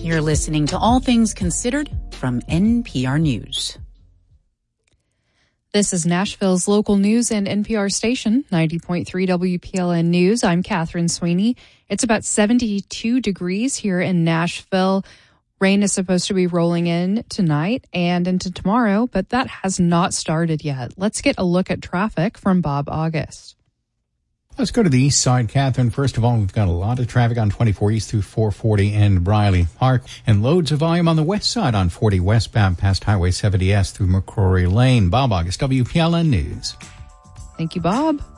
You're listening to All Things Considered from NPR News. This is Nashville's local news and NPR station, 90.3 WPLN News. I'm Catherine Sweeney. It's about 72 degrees here in Nashville. Rain is supposed to be rolling in tonight and into tomorrow, but that has not started yet. Let's get a look at traffic from Bob August. Let's go to the east side, Catherine. First of all, we've got a lot of traffic on 24 east through 440 and Briley Park, and loads of volume on the west side on 40 westbound past Highway 70S through McCrory Lane. Bob August, WPLN News. Thank you, Bob.